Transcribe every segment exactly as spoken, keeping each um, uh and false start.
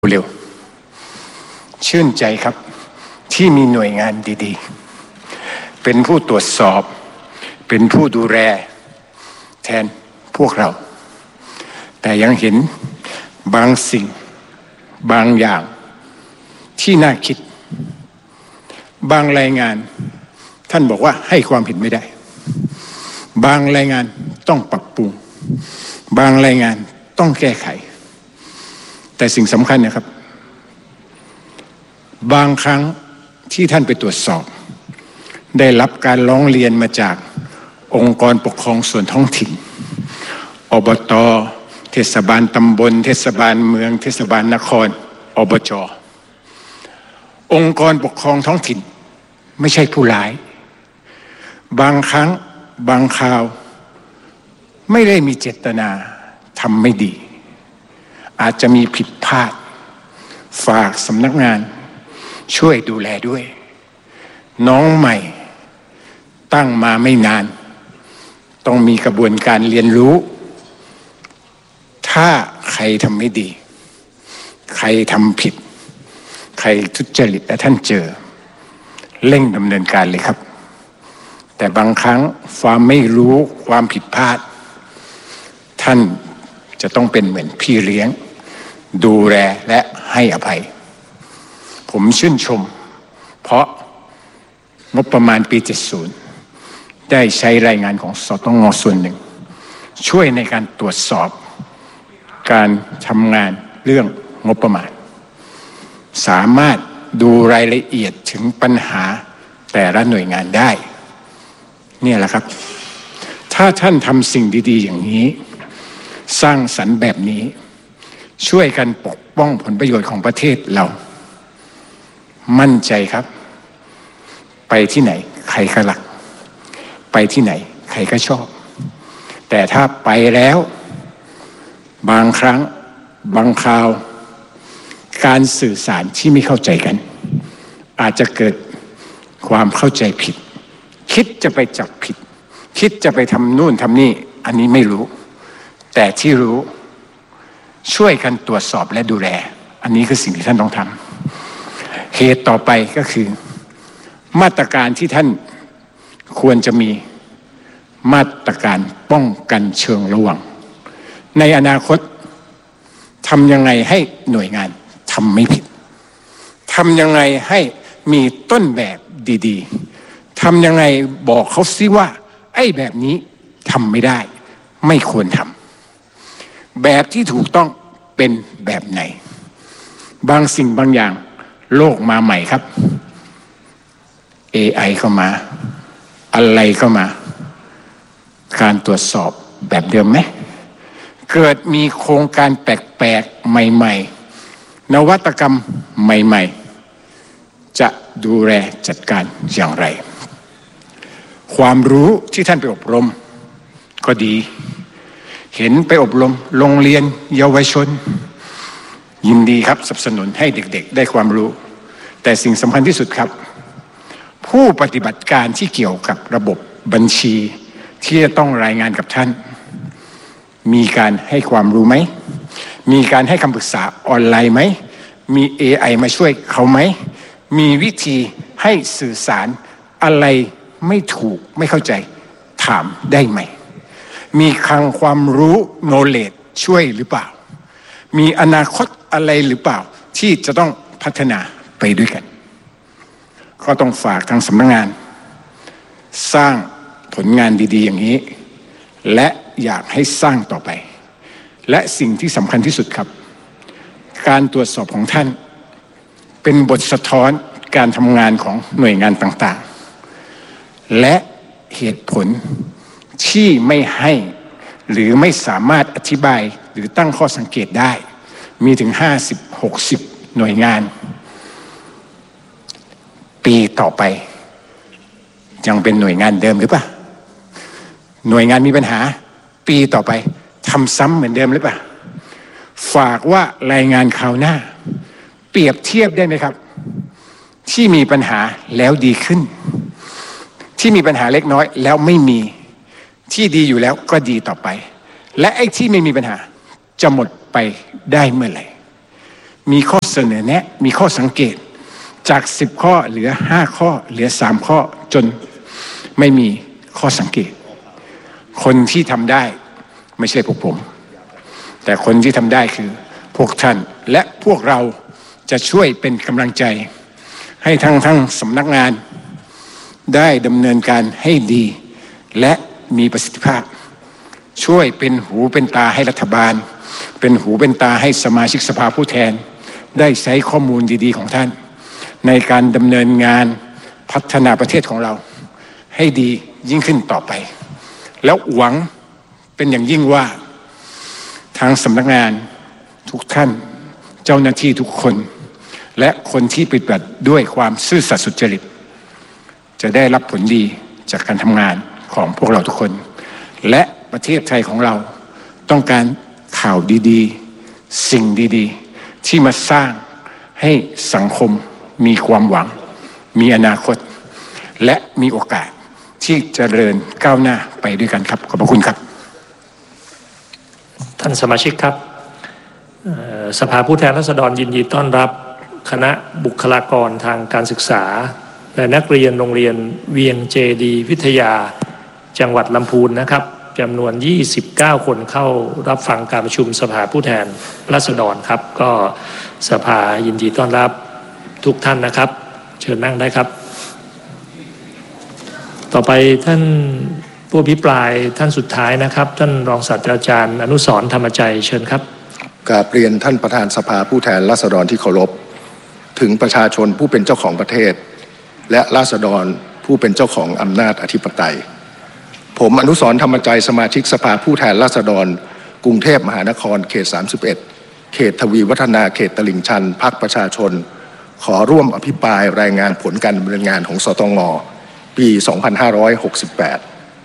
เร็วชื่นใจครับที่มีหน่วยงานดีๆเป็นผู้ตรวจสอบเป็นผู้ดูแลแทนพวกเราแต่ยังเห็นบางสิ่งบางอย่างที่น่าคิดบางรายงานท่านบอกว่าให้ความเห็นไม่ได้บางรายงานต้องปรับปรุงบางรายงานต้องแก้ไขแต่สิ่งสำคัญนะครับบางครั้งที่ท่านไปตรวจสอบได้รับการร้องเรียนมาจากองค์กรปกครองส่วนท้องถิ่นอบต.เทศบาลตำบลเทศบาลเมืองเทศบาลนครอบจ.องค์กรปกครองท้องถิ่นไม่ใช่ผู้ร้ายบางครั้งบางคราวไม่ได้มีเจตนาทำไม่ดีอาจจะมีผิดพลาดฝากสำนักงานช่วยดูแลด้วยน้องใหม่ตั้งมาไม่นานต้องมีกระบวนการเรียนรู้ถ้าใครทำไม่ดีใครทำผิดใครทุจริตและท่านเจอเร่งดำเนินการเลยครับแต่บางครั้งความไม่รู้ความผิดพลาดท่านจะต้องเป็นเหมือนพี่เลี้ยงดูแลและให้อภัยผมชื่นชมเพราะงบประมาณปีเจ็ดสิบได้ใช้รายงานของสตง.ส่วนหนึ่งช่วยในการตรวจสอบการทำงานเรื่องงบประมาณสามารถดูรายละเอียดถึงปัญหาแต่ละหน่วยงานได้เนี่ยแหละครับถ้าท่านทำสิ่งดีๆอย่างนี้สร้างสรรค์แบบนี้ช่วยกันปกป้องผลประโยชน์ของประเทศเรามั่นใจครับไปที่ไหนใครก็รักไปที่ไหนใครก็ชอบแต่ถ้าไปแล้วบางครั้งบางคราวการสื่อสารที่ไม่เข้าใจกันอาจจะเกิดความเข้าใจผิดคิดจะไปจับผิดคิดจะไปทำนู่นทำนี่อันนี้ไม่รู้แต่ที่รู้ช่วยกันตรวจสอบและดูแลอันนี้คือสิ่งที่ท่านต้องทำเหตุต่อไปก็คือมาตรการที่ท่านควรจะมีมาตรการป้องกันเชิงระวังในอนาคตทำยังไงให้หน่วยงานทำไม่ผิดทำยังไงให้มีต้นแบบดีๆทำยังไงบอกเขาซิว่าไอ้แบบนี้ทำไม่ได้ไม่ควรทำแบบที่ถูกต้องเป็นแบบไหนบางสิ่งบางอย่างโลกมาใหม่ครับ เอ ไอ เข้ามาอะไรเข้ามาการตรวจสอบแบบเดิมไหมเกิดมีโครงการแปลกๆใหม่ๆนวัตกรรมใหม่ๆจะดูแลจัดการอย่างไรความรู้ที่ท่านไปอบรมก็ดีเห็นไปอบรมโรงเรียนเยาวชนยินดีครับสนับสนุนให้เด็กๆได้ความรู้แต่สิ่งสำคัญที่สุดครับผู้ปฏิบัติการที่เกี่ยวกับระบบบัญชีที่จะต้องรายงานกับท่านมีการให้ความรู้ไหมมีการให้คำปรึกษาออนไลน์ไหมมี เอ ไอ มาช่วยเขาไหมมีวิธีให้สื่อสารอะไรไม่ถูกไม่เข้าใจถามได้ไหมมีคลังความรู้ knowledge ช่วยหรือเปล่ามีอนาคตอะไรหรือเปล่าที่จะต้องพัฒนาไปด้วยกันก็ต้องฝากทางสำนักงานสร้างผลงานดีๆอย่างนี้และอยากให้สร้างต่อไปและสิ่งที่สำคัญที่สุดครับการตรวจสอบของท่านเป็นบทสะท้อนการทำงานของหน่วยงานต่างๆและเหตุผลที่ไม่ให้หรือไม่สามารถอธิบายหรือตั้งข้อสังเกตได้มีถึงห้าสิบ หกสิบหน่วยงานปีต่อไปยังเป็นหน่วยงานเดิมหรือเปล่าหน่วยงานมีปัญหาปีต่อไปทำซ้ำเหมือนเดิมหรือเปล่าฝากว่ารายงานคราวหน้าเปรียบเทียบได้ไหมครับที่มีปัญหาแล้วดีขึ้นที่มีปัญหาเล็กน้อยแล้วไม่มีที่ดีอยู่แล้วก็ดีต่อไปและไอ้ที่ไม่มีปัญหาจะหมดไปได้เมื่อไหร่มีข้อเสนอแนะมีข้อสังเกตจากสิบข้อเหลือห้าข้อเหลือสามข้อจนไม่มีข้อสังเกตคนที่ทำได้ไม่ใช่พวกผมแต่คนที่ทำได้คือพวกท่านและพวกเราจะช่วยเป็นกำลังใจให้ทั้งทั้งสำนักงานได้ดำเนินการให้ดีและมีประสิทธิภาพช่วยเป็นหูเป็นตาให้รัฐบาลเป็นหูเป็นตาให้สมาชิกสภาผู้แทนได้ใช้ข้อมูลดีๆของท่านในการดำเนินงานพัฒนาประเทศของเราให้ดียิ่งขึ้นต่อไปแล้วหวังเป็นอย่างยิ่งว่าทางสำนักงานทุกท่านเจ้าหน้าที่ทุกคนและคนที่ปฏิบัติด้วยความซื่อสัตย์สุจริตจะได้รับผลดีจากการทำงานของพวกเราทุกคนและประเทศไทยของเราต้องการข่าวดีๆสิ่งดีๆที่มาสร้างให้สังคมมีความหวังมีอนาคตและมีโอกาสที่จะเจริญก้าวหน้าไปด้วยกันครับขอบพระคุณครับท่านสมาชิกครับสภาผู้แทนราษฎรยินดีต้อนรับคณะบุคลากรทางการศึกษาและนักเรียนโรงเรียนเวียงเจดีวิทยาจังหวัดลำพูนนะครับจำนวนยี่สิบเก้าคนเข้ารับฟังการประชุมสภาผู้แทนราษฎรครับก็สภายินดีต้อนรับทุกท่านนะครับเชิญนั่งได้ครับต่อไปท่านผู้อภิปรายท่านสุดท้ายนะครับท่านรองศาสตราจารย์อนุสรณ์ธรรมใจเชิญครับกราบเรียนท่านประธานสภาผู้แทนราษฎรที่เคารพถึงประชาชนผู้เป็นเจ้าของประเทศและราษฎรผู้เป็นเจ้าของอำนาจอธิปไตยผมอนุสรณ์ธรรมใจสมาชิกสภาผู้แทนราษฎรกรุงเทพมหานครเขตสามสิบเอ็ดเขตทวีวัฒนาเขตตลิ่งชันพรรคประชาชนขอร่วมอภิปรายรายงานผลการดำเนินงานของสตง.ปีสองพันห้าร้อยหกสิบแปด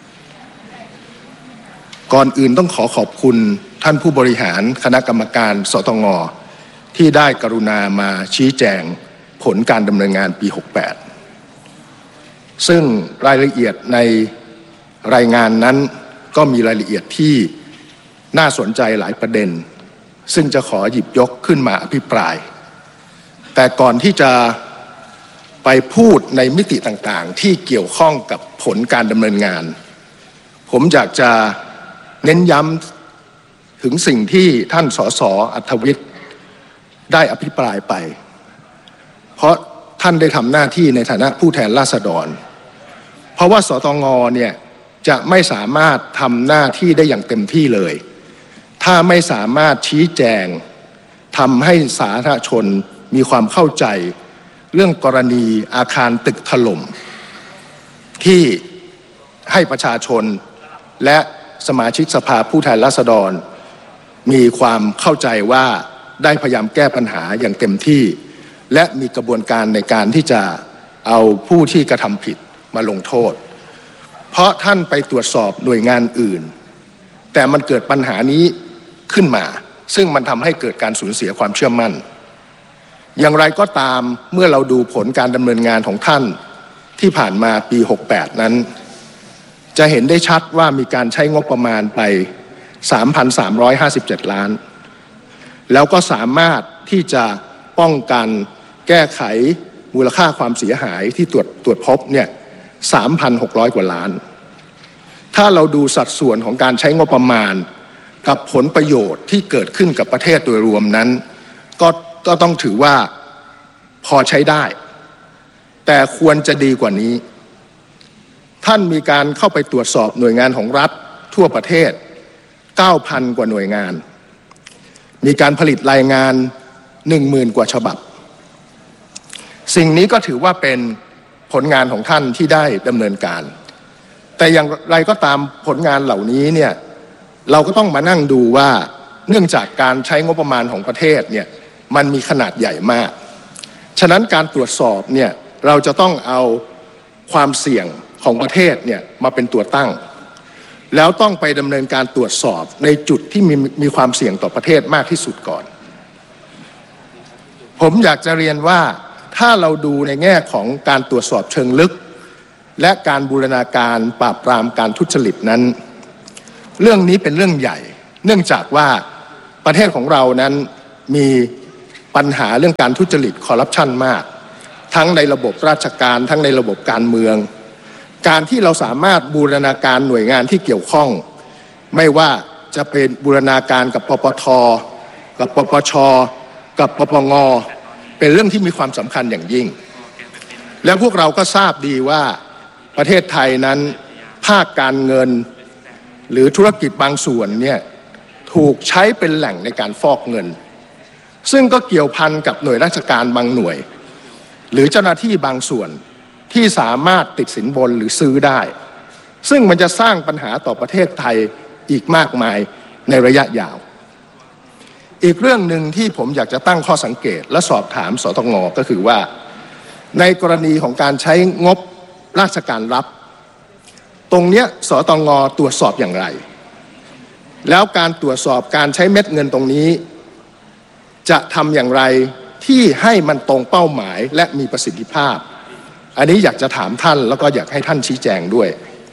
ก่อนอื่นต้องขอขอบคุณท่านผู้บริหารคณะกรรมการสตง.ที่ได้กรุณามาชี้แจงผลการดำเนินงานปีหกสิบแปดซึ่งรายละเอียดในรายงานนั้นก็มีรายละเอียดที่น่าสนใจหลายประเด็นซึ่งจะขอหยิบยกขึ้นมาอภิปรายแต่ก่อนที่จะไปพูดในมิติต่างๆที่เกี่ยวข้องกับผลการดำเนินงานผมอยากจะเน้นย้ำถึงสิ่งที่ท่านสสอัธวิทย์ได้อภิปรายไปเพราะท่านได้ทำหน้าที่ในฐานะผู้แทนราษฎรเพราะว่าสตง.เนี่ยจะไม่สามารถทำหน้าที่ได้อย่างเต็มที่เลยถ้าไม่สามารถชี้แจงทำให้สาธารณชนมีความเข้าใจเรื่องกรณีอาคารตึกถล่มที่ให้ประชาชนและสมาชิกสภาผู้แทนราษฎรมีความเข้าใจว่าได้พยายามแก้ปัญหาอย่างเต็มที่และมีกระบวนการในการที่จะเอาผู้ที่กระทำผิดมาลงโทษเพราะท่านไปตรวจสอบหน่วยงานอื่นแต่มันเกิดปัญหานี้ขึ้นมาซึ่งมันทำให้เกิดการสูญเสียความเชื่อมั่นอย่างไรก็ตามเมื่อเราดูผลการดำเนินงานของท่านที่ผ่านมาปีหกสิบแปดนั้นจะเห็นได้ชัดว่ามีการใช้งบประมาณไป สามพันสามร้อยห้าสิบเจ็ด ล้านแล้วก็สามารถที่จะป้องกันแก้ไขมูลค่าความเสียหายที่ตรวจตรวจพบเนี่ย สามพันหกร้อย กว่าล้านถ้าเราดูสัดส่วนของการใช้งบประมาณกับผลประโยชน์ที่เกิดขึ้นกับประเทศโดยรวมนั้นก็ก็ต้องถือว่าพอใช้ได้แต่ควรจะดีกว่านี้ท่านมีการเข้าไปตรวจสอบหน่วยงานของรัฐทั่วประเทศ เก้าพัน กว่าหน่วยงานมีการผลิตรายงาน หนึ่งหมื่น กว่าฉบับสิ่งนี้ก็ถือว่าเป็นผลงานของท่านที่ได้ดำเนินการแต่อย่างไรก็ตามผลงานเหล่านี้เนี่ยเราก็ต้องมานั่งดูว่าเนื่องจากการใช้งบประมาณของประเทศเนี่ยมันมีขนาดใหญ่มากฉะนั้นการตรวจสอบเนี่ยเราจะต้องเอาความเสี่ยงของประเทศเนี่ยมาเป็นตัวตั้งแล้วต้องไปดำเนินการตรวจสอบในจุดที่มีมีความเสี่ยงต่อประเทศมากที่สุดก่อนผมอยากจะเรียนว่าถ้าเราดูในแง่ของการตรวจสอบเชิงลึกและการบูรณาการปราบปรามการทุจริตนั้นเรื่องนี้เป็นเรื่องใหญ่เนื่องจากว่าประเทศของเรานั้นมีปัญหาเรื่องการทุจริตคอร์รัปชันมากทั้งในระบบราชการทั้งในระบบการเมืองการที่เราสามารถบูรณาการหน่วยงานที่เกี่ยวข้องไม่ว่าจะเป็นบูรณาการกับปปท.กับปปช.กับปปง.เป็นเรื่องที่มีความสำคัญอย่างยิ่งและพวกเราก็ทราบดีว่าประเทศไทยนั้นภาคการเงินหรือธุรกิจบางส่วนเนี่ยถูกใช้เป็นแหล่งในการฟอกเงินซึ่งก็เกี่ยวพันกับหน่วยราชการบางหน่วยหรือเจ้าหน้าที่บางส่วนที่สามารถติดสินบนหรือซื้อได้ซึ่งมันจะสร้างปัญหาต่อประเทศไทยอีกมากมายในระยะยาวอีกเรื่องหนึ่งที่ผมอยากจะตั้งข้อสังเกตและสอบถามสตง.ก็คือว่าในกรณีของการใช้งบราชการรับตรงเนี้ยสตง.ตรวจสอบอย่างไรแล้วการตรวจสอบการใช้เม็ดเงินตรงนี้จะทำอย่างไรที่ให้มันตรงเป้าหมายและมีประสิทธิภาพอันนี้อยากจะถามท่านแล้วก็อยากให้ท่านชี้แจงด้วย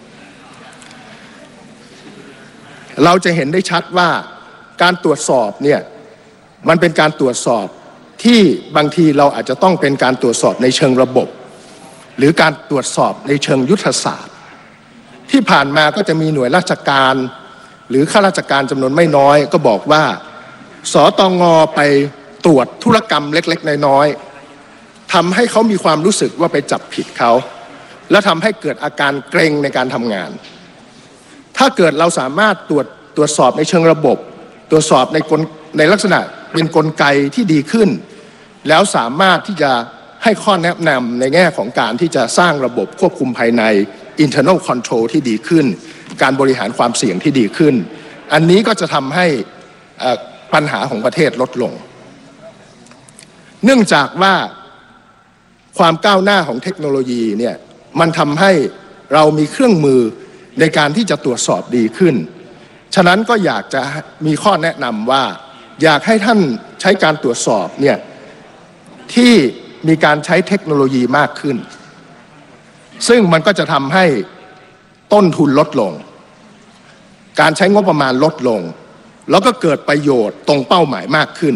เราจะเห็นได้ชัดว่าการตรวจสอบเนี่ยมันเป็นการตรวจสอบที่บางทีเราอาจจะต้องเป็นการตรวจสอบในเชิงระบบหรือการตรวจสอบในเชิงยุทธศาสตร์ที่ผ่านมาก็จะมีหน่วยราชการหรือข้าราชการจำนวนไม่น้อยก็บอกว่าสตง.ไปตรวจธุรกรรมเล็กๆน้อยๆทำให้เขามีความรู้สึกว่าไปจับผิดเขาและทำให้เกิดอาการเกรงในการทำงานถ้าเกิดเราสามารถตรวจตรวจสอบในเชิงระบบตรวจสอบในกลในลักษณะเป็นกลไกที่ดีขึ้นแล้วสามารถที่จะให้ข้อแนะนำในแง่ของการที่จะสร้างระบบควบคุมภายใน internal control ที่ดีขึ้นการบริหารความเสี่ยงที่ดีขึ้นอันนี้ก็จะทำให้ปัญหาของประเทศลดลงเนื่องจากว่าความก้าวหน้าของเทคโนโลยีเนี่ยมันทำให้เรามีเครื่องมือในการที่จะตรวจสอบดีขึ้นฉะนั้นก็อยากจะมีข้อแนะนำว่าอยากให้ท่านใช้การตรวจสอบเนี่ยที่มีการใช้เทคโนโลยีมากขึ้นซึ่งมันก็จะทำให้ต้นทุนลดลงการใช้งบประมาณลดลงแล้วก็เกิดประโยชน์ตรงเป้าหมายมากขึ้น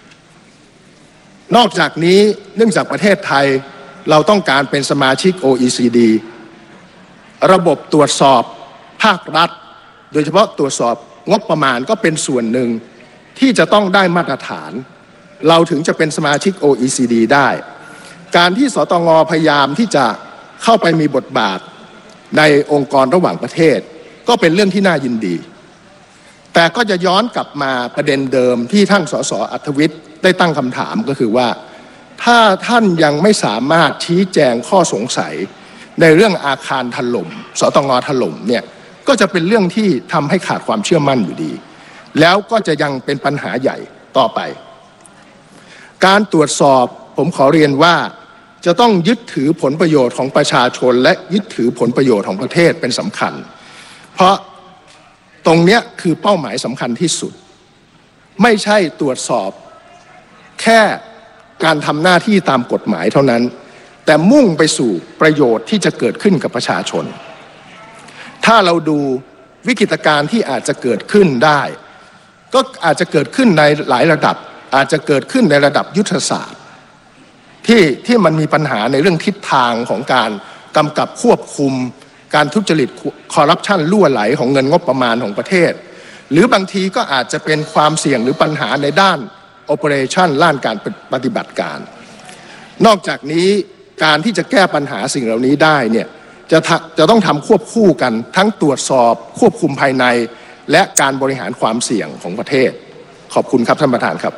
นอกจากนี้เนื่องจากประเทศไทยเราต้องการเป็นสมาชิก โอ อี ซี ดี ระบบตรวจสอบภาครัฐโดยเฉพาะตรวจสอบงบประมาณก็เป็นส่วนหนึ่งที่จะต้องได้มาตรฐานเราถึงจะเป็นสมาชิก โอ อี ซี ดี ได้การที่สตง.พยายามที่จะเข้าไปมีบทบาทในองค์กรระหว่างประเทศก็เป็นเรื่องที่น่ายินดีแต่ก็จะย้อนกลับมาประเด็นเดิมที่ท่านสสอัธวิทย์ได้ตั้งคำถามก็คือว่าถ้าท่านยังไม่สามารถชี้แจงข้อสงสัยในเรื่องอาคารถล่มสตง.ถล่มเนี่ยก็จะเป็นเรื่องที่ทำให้ขาดความเชื่อมั่นอยู่ดีแล้วก็จะยังเป็นปัญหาใหญ่ต่อไปการตรวจสอบผมขอเรียนว่าจะต้องยึดถือผลประโยชน์ของประชาชนและยึดถือผลประโยชน์ของประเทศเป็นสำคัญเพราะตรงเนี้ยคือเป้าหมายสำคัญที่สุดไม่ใช่ตรวจสอบแค่การทำหน้าที่ตามกฎหมายเท่านั้นแต่มุ่งไปสู่ประโยชน์ที่จะเกิดขึ้นกับประชาชนถ้าเราดูวิกฤตการณ์ที่อาจจะเกิดขึ้นได้ก็อาจจะเกิดขึ้นในหลายระดับอาจจะเกิดขึ้นในระดับยุทธศาสตร์ที่ที่มันมีปัญหาในเรื่องทิศทางของการกำกับควบคุมการทุจริตคอร์รัปชันรั่วไหลของเงินงบประมาณของประเทศหรือบางทีก็อาจจะเป็นความเสี่ยงหรือปัญหาในด้าน operation ด้านการปฏิบัติการนอกจากนี้การที่จะแก้ปัญหาสิ่งเหล่านี้ได้เนี่ยจะจะต้องทำควบคู่กันทั้งตรวจสอบควบคุมภายในและการบริหารความเสี่ยงของประเทศขอบคุณครับท่านประธานครับ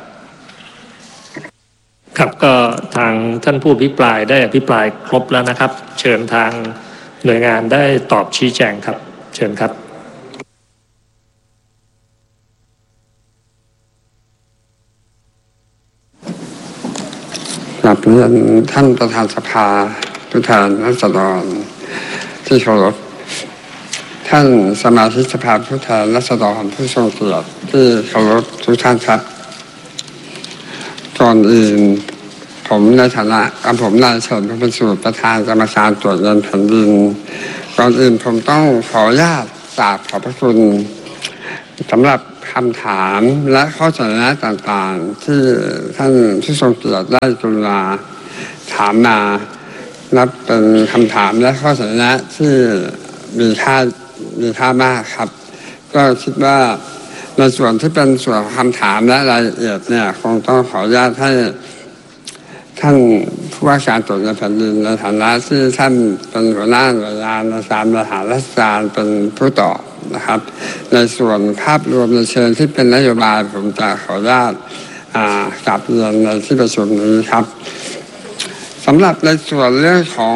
ครับก็ทางท่านผู้อภิปรายได้อภิปรายครบแล้วนะครับเชิญทางหน่วยงานได้ตอบชี้แจงครับเชิญครับกราบเรียนท่านประธานสภาผู้แทนราษฎรที่เคารพท่านสมาชิกสภาผู้แทนราษฎรผู้ทรงเกียรติที่เคารพทุกท่านครับก่อนอื่นผมในฐานะกับผมนายเฉินพระเป็นสูตรประธานกรรมการตรวจเงินแผ่นดินก่อนอื่นผมต้องขออนุญาตกราบขอบพระคุณสำหรับคคำถามและข้อเสนอแนะต่างๆที่ท่านผู้ทรงเกียรติได้กรุณาถามมานับเป็นคำถามและข้อเสนอแนะที่มีค่ามีค่ามากครับก็คิดว่าในส่วนที่เป็นส่วนของคำถามและรายละเอียดเนี่ยคงต้องขออนุญาตให้ท่านผู้ว่าการตรวจเงินแผ่นดินในฐานะที่ท่านเป็นหัวหน้าหน่วยงานในการบริหารราชการเป็นผู้ตอบนะครับในส่วนภาพรวมในเชิงที่เป็นนโยบายผมจะขออนุญาตกลับเรียนในที่ประชุมนี้ครับสำหรับในส่วนเรื่องของ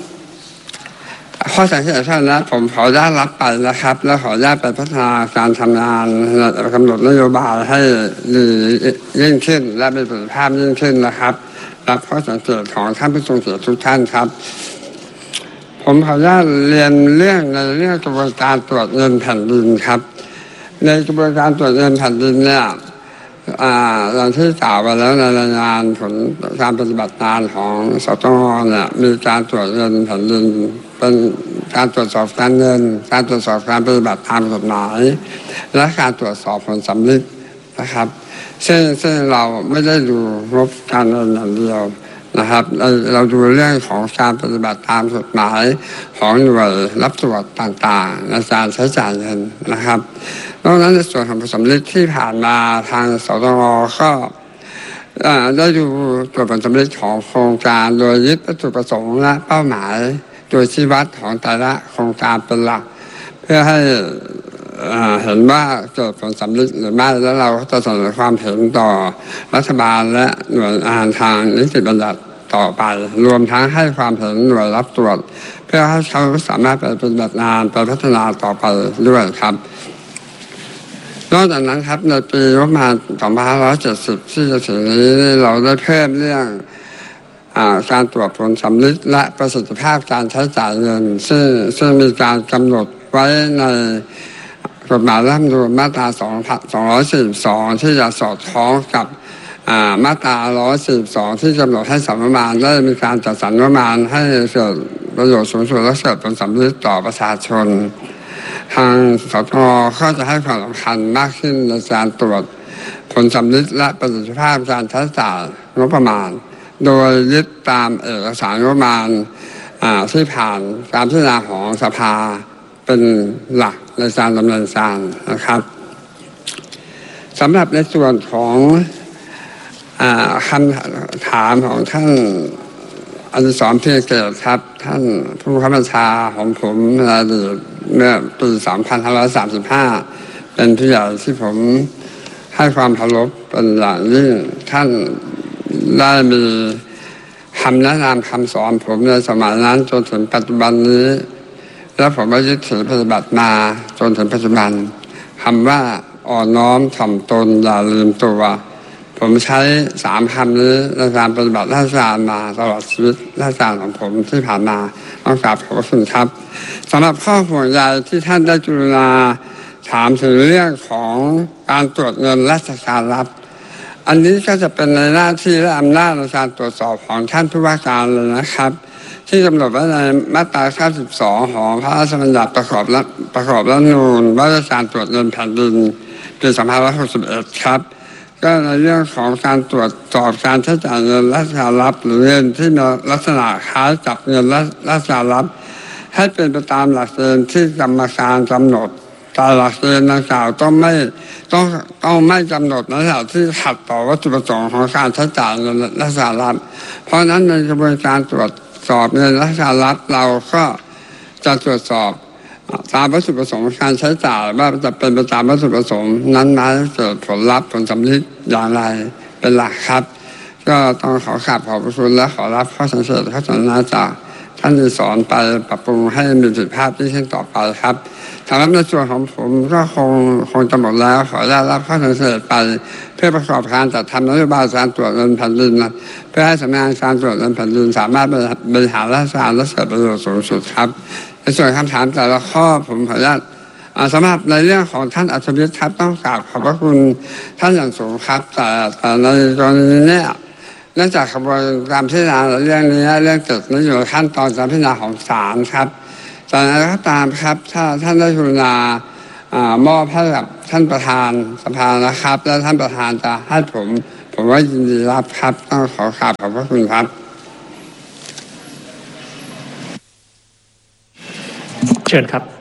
ข้อสังเกตท่านนะผมขออนุญาตรับไปนะครับแล้วขออนุญาตไปพัฒนาการทำงานกำหนดนโยบายให้ดียิ่งขึ้นและมีประสิทธิภาพยิ่งขึ้นนะครับรับข้อสังเกตของท่านผู้ทรงเกียรติทุกท่านครับผมขออนุญาตเรียนเรื่องในเรื่องกระบวนการตรวจเงินแผ่นดินครับในกระบวนการตรวจเงินแผ่นดินเนี่ยอย่างที่กล่าวไปแล้วในรายงานผลการปฏิบัติงานของสตงเนี่ยมีการตรวจเงินแผ่นดินเป็นการตรวจสอบการเงินการตรวจสอบการปฏิบัติตามกฎหมายและการตรวจสอบผลสำลิดนะครับซึ่งซึ่งเราไม่ได้ดูงบการเงินอย่างเดียวนะครับเราเราดูเรื่องของการปฏิบัติตามกฎหมายของหน่วยรับตรวจต่างๆในการใช้จ่ายเงินนะครับนอกนั้นในส่วนของผลสำลิดที่ผ่านมาทางสตงก็ได้ดูตัวผลสำลิดของโครงการโดยยึดวัตถุประสงค์และเป้าหมายโดยชี้วัดของแต่ละโครงการเป็นหลักเพื่อให้เห็นว่าเกิดผลสำลิดหรือไม่แล้วเราจะเสนอความเห็นต่อรัฐบาลและหน่วยงานทางนิติบัญญัติต่อไปรวมทั้งให้ความเห็นหน่วยรับตรวจเพื่อให้เขาสามารถไปปฏิบัติงานไปพัฒนาต่อไปด้วยครับนอกจากนั้นครับในปีประมาณสองพันห้าร้อยเจ็ดสิบที่จะถึงนี้เราได้เพิ่มเรื่องการตรวจผลสำลิดและประสิทธิภาพการใช้จ่ายเงินซึ่งซึ่งมีการกำหนดไว้ในกฎหมายรัฐธรรมนูญมาตราสองร้อยสี่สิบสองที่จะสอดคล้องกับมาตราหนึ่งร้อยสี่สิบสองที่กำหนดให้สำนักงานได้มีการจัดสรรงบประมาณให้เกิดประโยชน์สูงสุดและเกิดผลสำลิดต่อประชาชนทางสตงก็จะให้ความสำคัญมากขึ้นในการตรวจผลสำลิดและประสิทธิภาพการใช้จ่ายงบประมาณโดยยึดตามเอกสารงบประมาณที่ผ่านการพิจารณาของสภาเป็นหลักในการดำเนินการนะครับสำหรับในส่วนของคำถามของท่านอดิศร เพียรเกตครับท่านผู้บังคับบัญชาของผมในอดีตเมื่อปีสองพันห้าร้อยสามสิบห้าเป็นผู้ใหญ่ที่ผมให้ความเคารพเป็นอย่างยิ่งท่านได้มีคำแนะนำคำสอนผมในสมัยนั้นจนถึงปัจจุบันนี้และผมก็ยึดถือปฏิบัติมาจนถึงปัจจุบันคำว่าอ่อนน้อมถ่อมตนอย่าลืมตัวผมใช้สามคำนี้ในการปฏิบัติราชการมาตลอดชีวิตราชการของผมที่ผ่านมาต้องกราบขอบพระคุณครับสำหรับข้อห่วงใยที่ท่านได้กรุณาถามถึงเรื่องของการตรวจเงินราชการรับอันนี้ก็จะเป็นในหน้าที่และอำนาจในการตรวจสอบของท่านผู้ว่าการเลยนะครับที่กำหนดไว้ในมาตราเก้าสิบสองของพระราชบัญญัติประกอบรัฐประกอบรัฐธรรมนูญว่าด้วยการตรวจเงินแผ่นดินปีสองพันห้าร้อยหกสิบเอ็ดครับก็ในเรื่องของการตรวจสอบการใช้จ่ายเงินราชการรับหรือเงินที่มีลักษณะคล้ายกับเงินราชการรับให้เป็นไปตามหลักเกณฑ์ที่กรรมการกำหนดแต่หลักเกณฑ์ดังกล่าวต้องไม่ต้องต้องไม่กำหนดในลักษณะที่ขัดต่อวัตถุประสงค์ของการใช้จ่ายเงินราชการรับเพราะนั้นในกระบวนการตรวจสอบเงินราชการรับเราก็จะตรวจสอบตามวัตถุประสงค์การใช้จ่ายว่าจะเป็นไปตามวัตถุประสงค์นั้นไหมเกิดผลลัพธ์ผลสำลิดอย่างไรเป็นหลักครับก็ต้องขอกราบขอบพระคุณและขอรับข้อสังเกตข้อเสนอจากท่านที่สอนไปปรับปรุงให้มีประสิทธิภาพที่ขึ้นต่อไปครับสำหรับในส่วนของผมก็คงคงจะหมดแล้วขอได้รับข้อสังเกตไปเพื่อประกอบการจัดทำนโยบายการตรวจเงินแผ่นดินเพื่อให้สำนักงานการตรวจเงินแผ่นดินสามารถบริหารราชการและเกิดประโยชน์สูงสุดครับในส่วนคำถามแต่ละข้อผมขออนุญาตสำหรับในเรื่องของท่านอัจฉริยะครับต้องกราบขอบพระคุณท่านอย่างสูงครับแต่แต่ในกรณีนี้เนื่องจากกระบวนการพิจารณาเรื่องนี้เรื่องเกิดในอยู่ขั้นตอนการพิจารณาของศาลครับแต่อะไรก็ตามครับถ้าท่านได้กรุณามอบให้กับท่านประธานสภานะครับและท่านประธานจะให้ผมผมว่ายินดีรับครับต้องขอกราบขอบพระคุณครับเชิญครับ